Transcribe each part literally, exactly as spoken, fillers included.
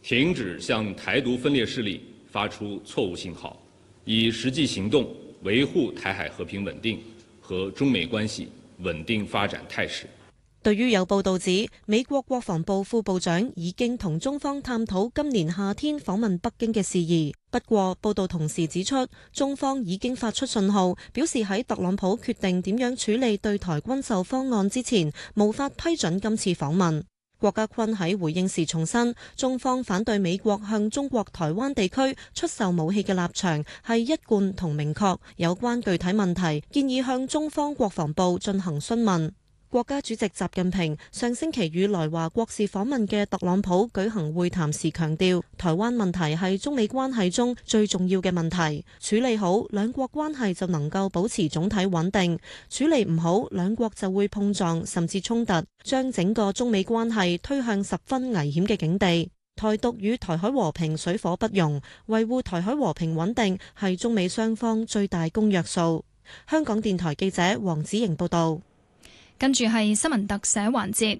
停止向台獨分裂勢力發出錯誤信號，以實際行動維護台海和平穩定和中美關係穩定發展態勢。 對於有報道指美國國防部副部長已經同中方探討今年夏天訪問北京嘅事宜，不過報道同時指出，中方已經發出信號，表示喺特朗普決定點樣處理對台軍售方案之前，無法批准今次訪問。郭家坤喺回應時重申，中方反對美國向中國台灣地區出售武器嘅立場係一貫同明確，有關具體問題建議向中方國防部進行詢問。國家主席習近平上星期與來華國事訪問嘅特朗普舉行會談時強調，台灣問題係中美關係中最重要嘅問題，處理好兩國關係就能夠保持總體穩定，處理唔好兩國就會碰撞甚至衝突，將整個中美關係推向十分危險嘅境地。台獨與台海和平水火不容，維護台海和平穩定係中美雙方最大公約數。香港電台記者黃子瑩報道。 跟住係新聞特寫環節。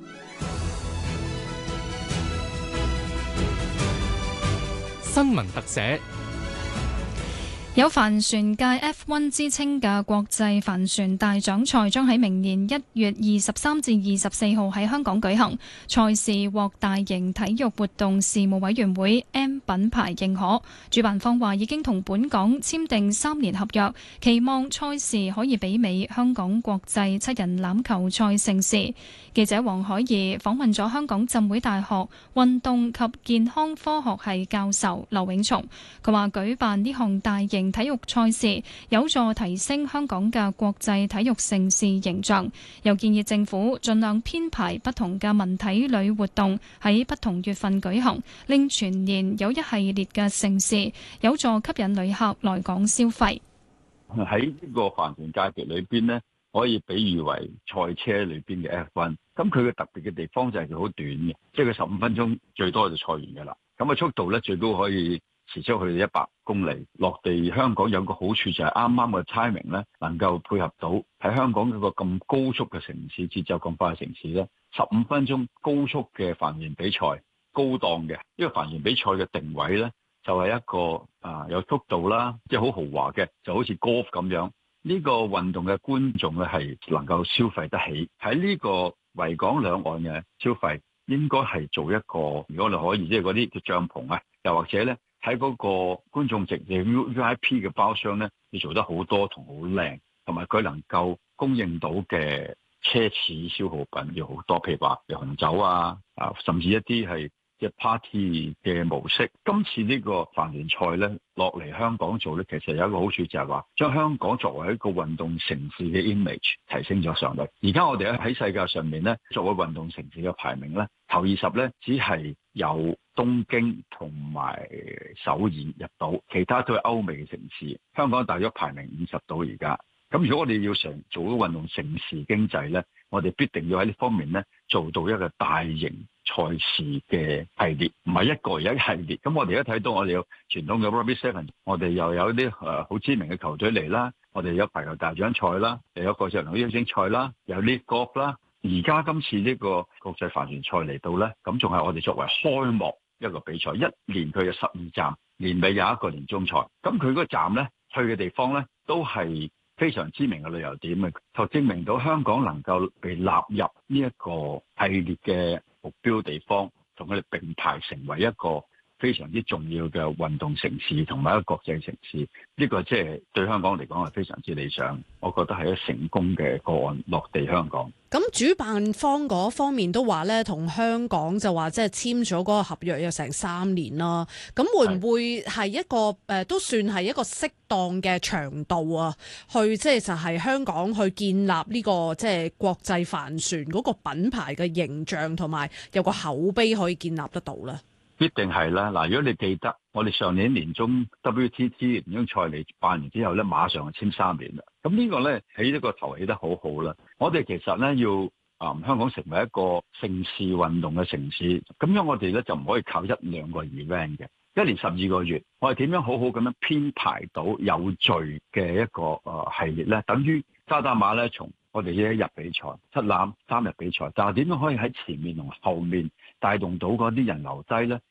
新聞特寫。 有帆船界 F 一 之稱嘅國際帆船大獎賽將喺明年一月二十三至二十四號喺香港舉行。賽事獲大型體育活動事務委員會 M 品牌認可，主辦方話已經同本港簽訂三年合約，期望賽事可以媲美香港國際七人欖球賽盛事。記者黃海怡訪問咗香港浸會大學運動及健康科學系教授劉永松，佢話舉辦呢項大型體育賽事有助提升香港嘅國際體育盛事形象，又建議政府盡量編排不同嘅文體旅活動喺不同月份舉行，令全年有一系列嘅盛事，有助吸引旅客來港消費。 喺呢個帆船界別裏邊呢，可以比喻為賽車裏邊嘅 F 一。咁佢嘅特別嘅地方就係佢好短嘅，即係佢十五分鐘最多就賽完㗎啦。咁嘅速度咧最高可以時速去到一百公里，落地香港有個好處就係啱啱嘅 timing 咧，能夠配合到喺香港嗰個咁高速嘅城市，節奏咁快嘅城市咧，十五分鐘高速嘅帆船比賽，高檔嘅呢個帆船比賽嘅定位咧，就係一個啊有速度啦，即係好豪華嘅，就好似 golf 咁樣。呢個運動嘅觀眾咧係能夠消費得起，喺呢個維港兩岸嘅消費應該係做一個，如果你可以即係嗰啲叫帳篷啊，又或者咧喺嗰個觀眾席嘅 V I P 嘅包廂咧，要做得好多同好靚，同埋佢能夠供應到嘅奢侈消耗品要好多，譬如話有紅酒啊，啊甚至一啲係嘅 party 嘅模式。今次呢個帆船賽咧落嚟香港做咧，其實有一個好處就係話將香港作為一個運動城市嘅 image 提升咗上嚟。而家我哋喺世界上面咧，作為運動城市嘅排名咧，頭二十咧只係有東京同埋首爾入到，其他都係歐美嘅城市。香港大約排名五十到而家。咁如果我哋要想做到運動城市經濟咧，我哋必定要喺呢方面咧做到一個大型賽事嘅系列，唔係一個而一系列。咁我哋而家睇到我哋有傳統嘅 Rugby Seven， 我哋又有啲誒好知名嘅球隊嚟啦，我哋有排球大獎賽啦，又有國際輪椅邀請賽啦，有 League Golf 啦。而家今次呢個國際帆船賽嚟到咧，咁仲係我哋作為開幕一個比賽，一年佢有十二站，年尾有一個年終賽。咁佢嗰個站咧去嘅地方咧都係非常知名嘅旅遊點嘅，就證明到香港能夠被納入呢一個系列嘅目標地方，同佢哋並排成為一個非常之重要嘅運動城市同埋一個國際城市。呢個即係對香港嚟講係非常之理想，我覺得係一個成功嘅個案落地香港。 咁主辦方嗰方面都話咧，同香港就話即係簽咗嗰個合約有成三年啦。咁會唔會係一個誒、呃、都算係一個適當嘅長度啊？去即係就係香港去建立呢、這個即係國際帆船嗰個品牌嘅形象，同埋有個口碑可以建立得到咧？ 必定係啦。嗱，如果你記得我哋上年年中 W T T 年終賽嚟辦完之後咧，馬上就簽三年啦。咁呢個咧起呢個頭起得好好啦。我哋其實咧要啊、嗯、香港成為一個盛事運動嘅城市，咁樣我哋咧就唔可以靠一兩個 event 嘅，一年十二個月，我哋點樣好好咁樣編排到有序嘅一個誒、呃、系列咧？等於渣打馬咧，從我哋一日比賽，七欖三日比賽，但係點樣可以喺前面同後面帶動到嗰啲人留低咧？